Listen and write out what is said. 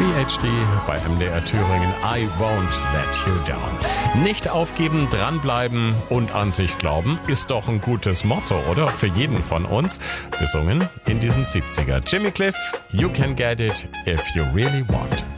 PhD bei MDR Thüringen. I won't let you down. Nicht aufgeben, dranbleiben und an sich glauben ist doch ein gutes Motto, oder? Für jeden von uns. Besungen in diesem 70er. Jimmy Cliff, You can get it if you really want.